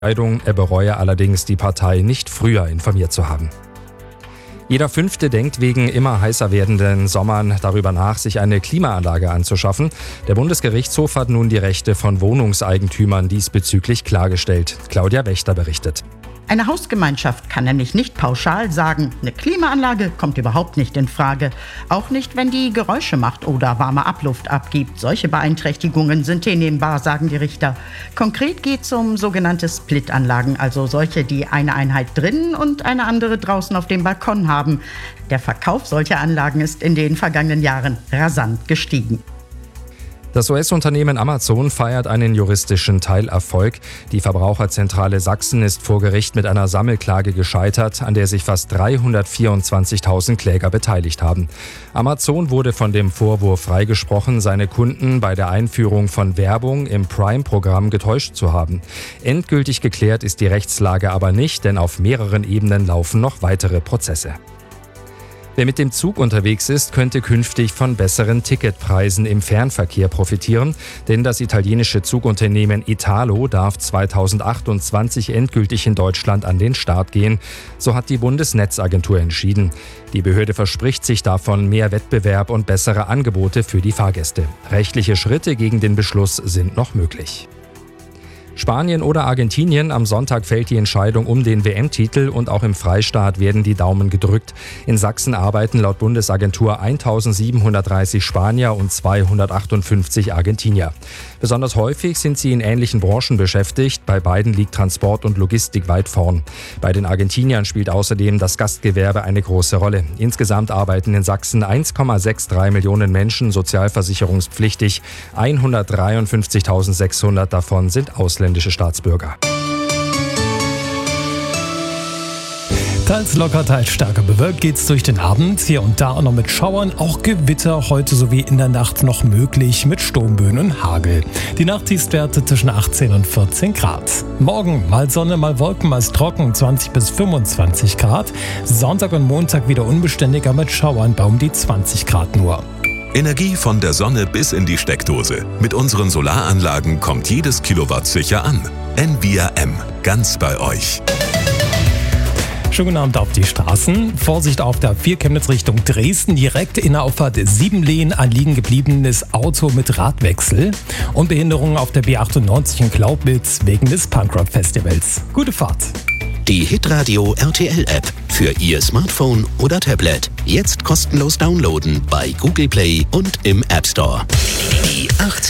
Er bereue allerdings, die Partei nicht früher informiert zu haben. Jeder Fünfte denkt wegen immer heißer werdenden Sommern darüber nach, sich eine Klimaanlage anzuschaffen. Der Bundesgerichtshof hat nun die Rechte von Wohnungseigentümern diesbezüglich klargestellt. Claudia Wächter berichtet. Eine Hausgemeinschaft kann nämlich nicht pauschal sagen, eine Klimaanlage kommt überhaupt nicht in Frage. Auch nicht, wenn die Geräusche macht oder warme Abluft abgibt. Solche Beeinträchtigungen sind hinnehmbar, sagen die Richter. Konkret geht es um sogenannte Splitanlagen, also solche, die eine Einheit drinnen und eine andere draußen auf dem Balkon haben. Der Verkauf solcher Anlagen ist in den vergangenen Jahren rasant gestiegen. Das US-Unternehmen Amazon feiert einen juristischen Teilerfolg. Die Verbraucherzentrale Sachsen ist vor Gericht mit einer Sammelklage gescheitert, an der sich fast 324.000 Kläger beteiligt haben. Amazon wurde von dem Vorwurf freigesprochen, seine Kunden bei der Einführung von Werbung im Prime-Programm getäuscht zu haben. Endgültig geklärt ist die Rechtslage aber nicht, denn auf mehreren Ebenen laufen noch weitere Prozesse. Wer mit dem Zug unterwegs ist, könnte künftig von besseren Ticketpreisen im Fernverkehr profitieren, denn das italienische Zugunternehmen Italo darf 2028 endgültig in Deutschland an den Start gehen. So hat die Bundesnetzagentur entschieden. Die Behörde verspricht sich davon mehr Wettbewerb und bessere Angebote für die Fahrgäste. Rechtliche Schritte gegen den Beschluss sind noch möglich. Spanien oder Argentinien, am Sonntag fällt die Entscheidung um den WM-Titel und auch im Freistaat werden die Daumen gedrückt. In Sachsen arbeiten laut Bundesagentur 1730 Spanier und 258 Argentinier. Besonders häufig sind sie in ähnlichen Branchen beschäftigt. Bei beiden liegt Transport und Logistik weit vorn. Bei den Argentiniern spielt außerdem das Gastgewerbe eine große Rolle. Insgesamt arbeiten in Sachsen 1,63 Millionen Menschen sozialversicherungspflichtig. 153.600 davon sind ausländische Staatsbürger. Teils locker, teils stärker bewölkt geht's durch den Abend. Hier und da auch noch mit Schauern, auch Gewitter heute sowie in der Nacht noch möglich mit Sturmböen und Hagel. Die Nachttiefstwerte zwischen 18 und 14 Grad. Morgen mal Sonne, mal Wolken, meist trocken, 20 bis 25 Grad. Sonntag und Montag wieder unbeständiger mit Schauern bei um die 20 Grad nur. Energie von der Sonne bis in die Steckdose. Mit unseren Solaranlagen kommt jedes Kilowatt sicher an. Envia M, ganz bei euch. Schönen guten Abend auf die Straßen. Vorsicht auf der A4 Chemnitz Richtung Dresden. Direkt in der Auffahrt 7 Lehen ein liegen gebliebenes Auto mit Radwechsel. Und Behinderungen auf der B98 in Glaubitz wegen des Punkrock-Festivals. Gute Fahrt. Die Hitradio RTL App für Ihr Smartphone oder Tablet. Jetzt kostenlos downloaden bei Google Play und im App Store. Die 80